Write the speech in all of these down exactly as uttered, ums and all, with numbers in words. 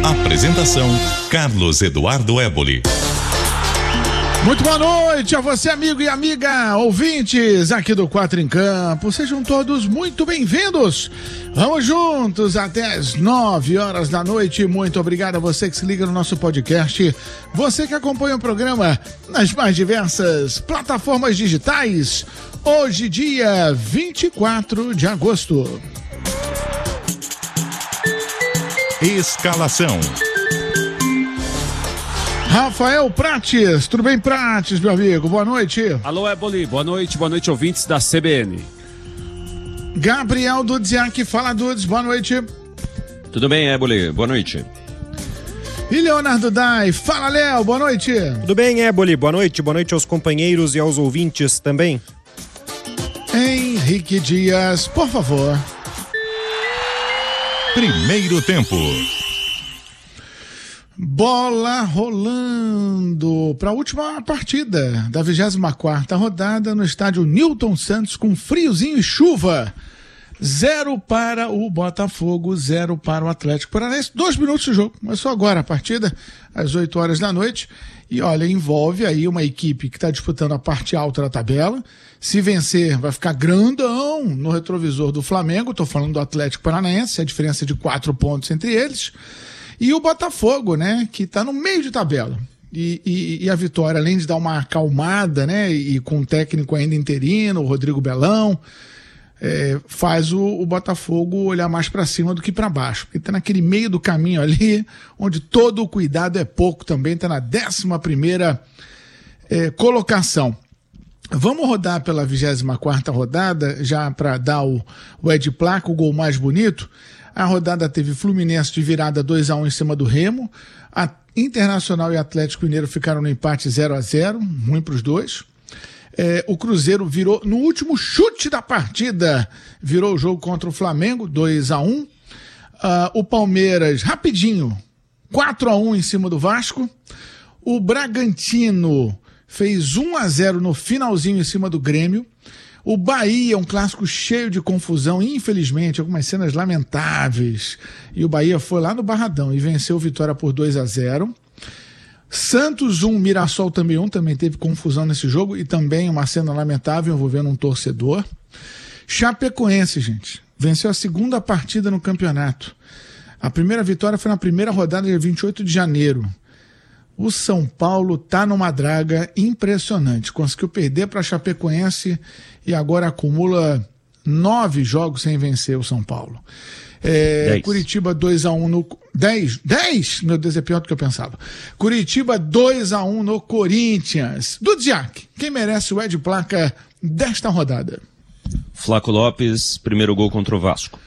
Apresentação: Carlos Eduardo Éboli. Muito boa noite a você, amigo e amiga, ouvintes aqui do Quatro em Campo. Sejam todos muito bem-vindos. Vamos juntos até as nove horas da noite. Muito obrigado a você que se liga no nosso podcast. Você que acompanha o programa nas mais diversas plataformas digitais. Hoje, dia vinte e quatro de agosto. Escalação: Rafael Prates, tudo bem, Prates, meu amigo? Boa noite. Alô, Éboli, boa noite, boa noite, ouvintes da C B N. Gabriel Dudziak, fala, Dudes, boa noite. Tudo bem, Éboli, boa noite. E Leonardo Dai, fala, Léo, boa noite. Tudo bem, Éboli, boa noite, boa noite aos companheiros e aos ouvintes também. Henrique Dias, por favor. Primeiro tempo. Bola rolando para a última partida da vigésima quarta rodada no estádio Newton Santos, com friozinho e chuva. Zero para o Botafogo, zero para o Atlético Paranaense. Dois minutos de jogo. Começou agora a partida, às oito horas da noite. E olha, envolve aí uma equipe que está disputando a parte alta da tabela. Se vencer, vai ficar grandão no retrovisor do Flamengo. Estou falando do Atlético Paranaense, a diferença de quatro pontos entre eles. E o Botafogo, né, que está no meio de tabela. E, e, e a vitória, além de dar uma acalmada, né, e com o técnico ainda interino, o Rodrigo Belão, é, faz o, o Botafogo olhar mais para cima do que para baixo. Porque está naquele meio do caminho ali, onde todo o cuidado é pouco também, está na décima primeira é, colocação. Vamos rodar pela vigésima quarta rodada, já para dar o, o Ed Placa, o gol mais bonito. A rodada teve Fluminense de virada dois a um em cima do Remo. A Internacional e Atlético Mineiro ficaram no empate zero a zero, ruim para os dois. É, o Cruzeiro virou, no último chute da partida, virou o jogo contra o Flamengo, dois a um. Uh, o Palmeiras, rapidinho, quatro a um em cima do Vasco. O Bragantino fez um a zero no finalzinho em cima do Grêmio. O Bahia, um clássico cheio de confusão, infelizmente, algumas cenas lamentáveis. E o Bahia foi lá no Barradão e venceu o Vitória por dois a zero. Santos um, Mirassol também um, também teve confusão nesse jogo e também uma cena lamentável envolvendo um torcedor. Chapecoense, gente, venceu a segunda partida no campeonato. A primeira vitória foi na primeira rodada, dia vinte e oito de janeiro. O São Paulo tá numa draga impressionante. Conseguiu perder para a Chapecoense e agora acumula nove jogos sem vencer o São Paulo. É, Curitiba dois a um no... dez? dez? Meu Deus, é pior do que eu pensava. Curitiba dois a um no Corinthians. Dudziak, quem merece o Ed Placa desta rodada? Flaco Lopes, primeiro gol contra o Vasco.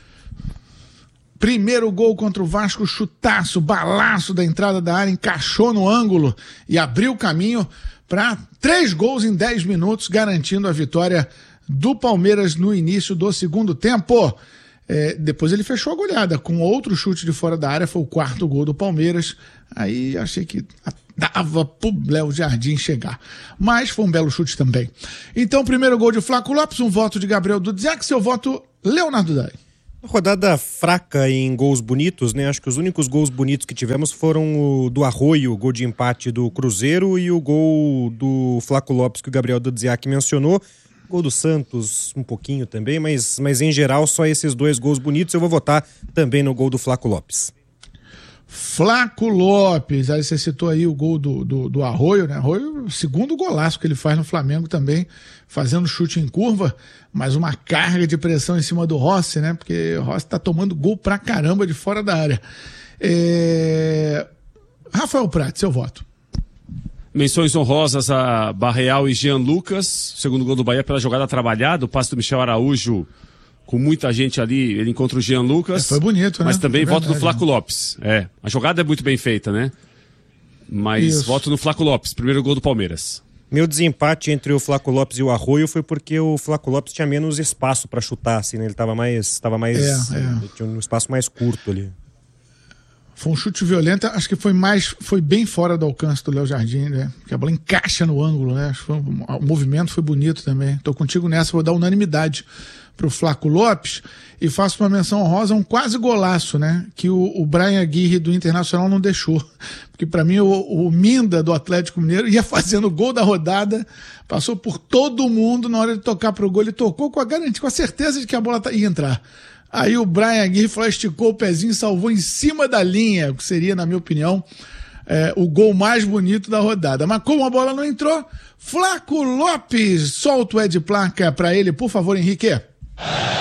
Primeiro gol contra o Vasco, chutaço, balaço da entrada da área, encaixou no ângulo e abriu o caminho para três gols em dez minutos, garantindo a vitória do Palmeiras no início do segundo tempo. É, depois ele fechou a goleada com outro chute de fora da área, foi o quarto gol do Palmeiras. Aí achei que dava pro Léo Jardim chegar. Mas foi um belo chute também. Então, primeiro gol de Flaco Lopes, um voto de Gabriel Dudziak, seu voto, Leonardo Dai. Rodada fraca em gols bonitos, né? Acho que os únicos gols bonitos que tivemos foram o do Arroio, o gol de empate do Cruzeiro, e o gol do Flaco Lopes que o Gabriel Dudziak mencionou. Gol do Santos um pouquinho também, mas, mas em geral só esses dois gols bonitos. Eu vou votar também no gol do Flaco Lopes. Flaco Lopes, aí você citou aí o gol do, do, do Arroio, né? Arroio, o segundo golaço que ele faz no Flamengo também, fazendo chute em curva, mas uma carga de pressão em cima do Rossi, né? Porque o Rossi tá tomando gol pra caramba de fora da área. É... Rafael Prates, seu voto. Menções honrosas a Barreal e Jean Lucas, segundo gol do Bahia pela jogada trabalhada, o passe do Michel Araújo com muita gente ali, ele encontra o Jean Lucas. É, foi bonito, né? Mas também é voto verdade, no Flaco né? Lopes. É, a jogada é muito bem feita, né? Mas Isso. voto no Flaco Lopes, primeiro gol do Palmeiras. Meu desempate entre o Flaco Lopes e o Arroio foi porque o Flaco Lopes tinha menos espaço para chutar, assim, né? Ele tava mais, tava mais, É, é. tinha um espaço mais curto ali. Foi um chute violento, acho que foi mais, foi bem fora do alcance do Léo Jardim, né? Porque a bola encaixa no ângulo, né? Acho que foi, o movimento foi bonito também. Tô contigo nessa, vou dar unanimidade pro Flaco Lopes e faço uma menção honrosa a um quase golaço, né? Que o, o Brian Aguirre do Internacional não deixou. Porque para mim o, o Minda do Atlético Mineiro ia fazendo o gol da rodada, passou por todo mundo na hora de tocar pro gol, ele tocou com a garantia, com a certeza de que a bola ia entrar. Aí o Brian Aguirre foi, esticou o pezinho e salvou em cima da linha, que seria, na minha opinião, é, o gol mais bonito da rodada. Mas como a bola não entrou, Flaco Lopes, solta o Ed Placa para ele, por favor, Henrique.